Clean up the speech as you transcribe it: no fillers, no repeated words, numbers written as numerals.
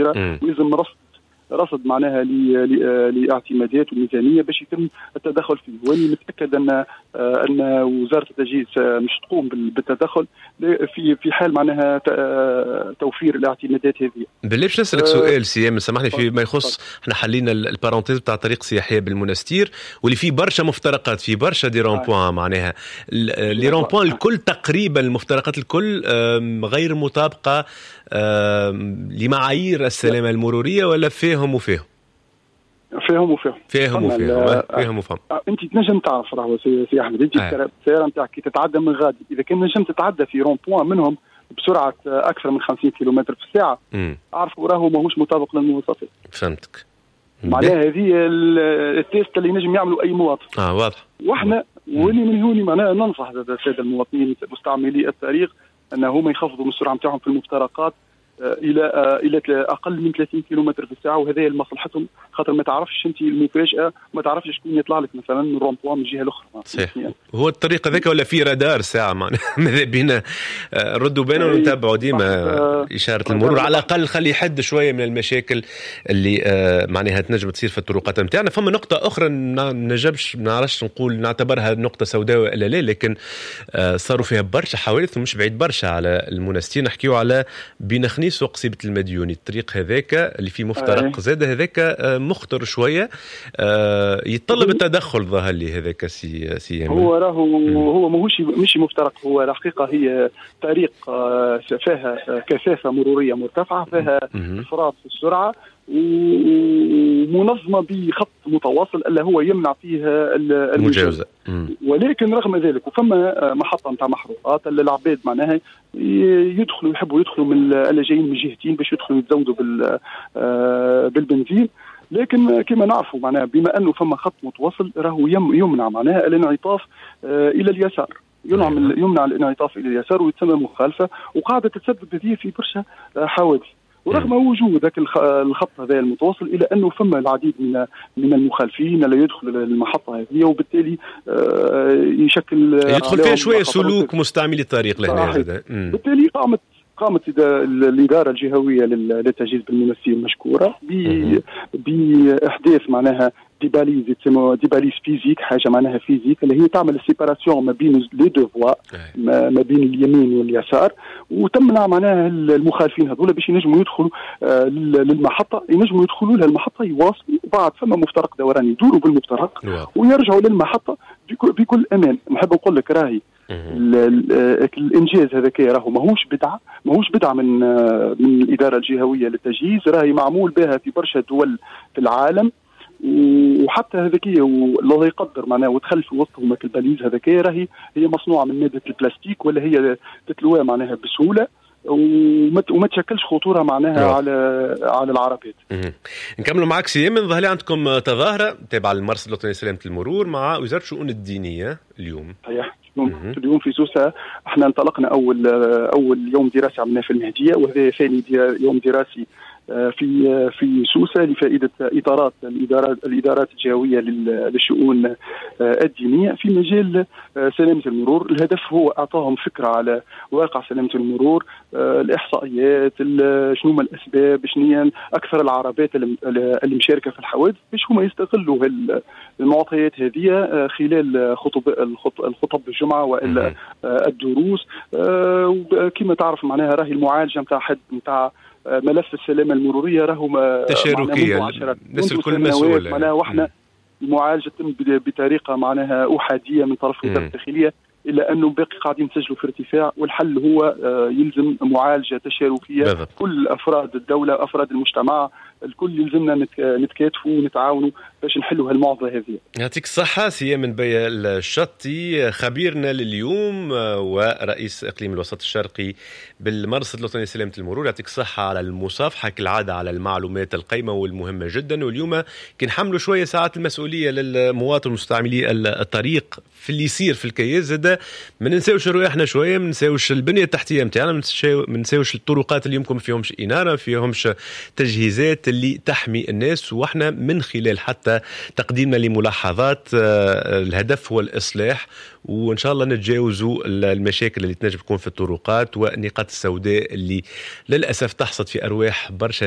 كبيره، ويلزم رصد معناها لاعتمادات وميزانيه باش يتم التدخل فيه. واني متاكد ان وزاره التجهيز مش تقوم بالتدخل في حال معناها توفير الاعتمادات هذه. بالله باش نسالك سؤال سيام، سامحني، فيما يخص احنا حلينا البارونتيز بتاع طريق سياحيه بالمنستير واللي فيه برشا مفترقات، فيه برشا دي رونبوان، معناها لي رونبوان الكل تقريبا، المفترقات الكل غير مطابقه لمعايير السلامه المروريه، ولا فيهم وفيهم؟ فيهم. انت تنجم تعرف راهو سي احمد، انت السياره نتاعك كي تتعدى من غادي، اذا كان نجم تتعدى في رون بوان منهم بسرعه اكثر من 50 كيلومتر في الساعه، اعرفوا راهو ماهوش مطابق للمواصفات. فهمتك. معناها هذه التيست اللي نجم يعملوا اي مواطن. واضح. واحنا واللي من هوني معناها ننصح الساده المواطنين مستعملي الطريق انهم يخفضوا من السرعه نتاعهم في المفترقات الى اقل من 30 كيلومتر في الساعه، وهذا لمصلحتهم، خاطر ما تعرفش انت المفاجاه، ما تعرفش شكون يطلع لك مثلا من الرومبوان من الجهه الاخرى. صحيح. هو الطريق هذاك ولا في رادار ساعه معناها ماذا بينا نردوا بينا ونتابعوا ديما اشاره المرور، على الاقل خلي يحد شويه من المشاكل اللي معناها تنجم تصير في الطرقات نتاعنا. فما نقطه اخرى نجمش نعرفش نقول نعتبرها نقطه سوداء ولا لا، لكن صاروا فيها برشا حوادث ومش بعيد برشا على المنستير. نحكيو على بنخني سوق قصيبة المديوني، الطريق هذاك اللي فيه مفترق زاد هذاك مخطر شوية، يتطلب التدخل ظهر لي هذاك سي هو مش مفترق، هو الحقيقة هي طريق فيها كثافة مرورية مرتفعة، فيها إفراط في السرعة ومنظمة بخط متواصل اللي هو يمنع فيها المجاوزة. ولكن رغم ذلك وفما محطة نتاع محروقات اللي العباد معناها يحبوا يدخلوا من اللي جايين من جهتين باش يدخلوا يتزودوا بالبنزين. لكن كما نعرفوا معناها بما انه فما خط متواصل راهو يمنع معناها الانعطاف الى اليسار، يمنع الانعطاف الى اليسار ويتسمى مخالفه، وقاعده تتسبب هذه في برشا حوادث. ورغم وجود ذاك الخط هذا المتواصل إلى أنه فما العديد من المخالفين اللي يدخل المحطة هذه، وبالتالي يدخل فيها شوية سلوك مستعملي الطريق لهنا. بالتالي قامت الإدارة الجهوية للتجهيز بالمنستير مشكورة بإحداث معناها ديباليز فيزيك، حاجة معناها فيزيك اللي هي تعمل السيباراسيون ما بين لي دو فوا، ما بين اليمين واليسار، وتمنع معناها المخالفين هذول باش ينجموا يدخلوا للمحطة، ينجموا يدخلوا لها المحطة يواصلوا، وبعد فما مفترق دوران يدوروا بالمفترق ويرجعوا للمحطة بكل أمان. نحب نقول لك راهي الانجاز هذاك راهو ماهوش بدعه من الاداره الجهويه للتجهيز، راهي معمول بها في برشا دول في العالم، وحتى هذاكيه والله يقدر معناه وتخلي في وسطهم الباليز هذاكيه راهي هي مصنوعه من ماده البلاستيك، ولا هي تتلوى معناها بسهوله وما تشكلش خطوره معناها على العربات. نكملوا معك سي من ظهر عندكم تظاهره تابعه للمرصد الوطني لسلامه المرور مع وزاره الشؤون الدينيه اليوم. صحيح. اليوم في سوسة احنا انطلقنا اول يوم دراسي عملناه في المهديه، وهذا ثاني يوم دراسي في سوسة لفائده الادارات الجهويه للشؤون الدينيه في مجال سلامه المرور. الهدف هو اعطاهم فكره على واقع سلامه المرور، الاحصائيات، شنو هما الاسباب، شنو اكثر العربات اللي مشاركه في الحوادث، باش هما يستغلوا المعطيات هذه خلال الخطب الجمعه والا الدروس. وكما تعرف معناها راهي المعالجه نتاع ملف السلامه المروريه راهو تشاركيه، الناس الكل مسؤوله معناها، واحنا المعالجه تتم بطريقه معناها احاديه من طرف وزاره الداخليه، إلا أنه باقي قاعدين نسجلوا في ارتفاع، والحل هو يلزم معالجة تشاركية بالضبط. كل أفراد الدولة، أفراد المجتمع، الكل يلزمنا نتكاتفوا ونتعاونوا باش نحلوا هالمعضلة هذه. يعطيك الصحة سي من بيا الشطي، خبيرنا لليوم ورئيس إقليم الوسط الشرقي بالمرصد الوطني لسلامة المرور. يعطيك الصحة على المصافحة كالعادة، على المعلومات القيمة والمهمة جدا. واليوم كنحملوا شوية ساعات المسؤولية للمواطن المستعملي الطريق في اللي يصير في الكياس، زاد ما ننساوش رواحنا شوية، ما ننساوش البنية التحتية متاعنا، ما ننساوش الطرقات اللي يمكن فيهمش إنارة، فيهمش تجهيزات اللي تحمي الناس. واحنا من خلال حتى تقديمنا لملاحظات الهدف هو الإصلاح، وإن شاء الله نتجاوزوا المشاكل اللي تنجم تكون في الطرقات والنقاط السوداء اللي للأسف تحصد في أرواح برشا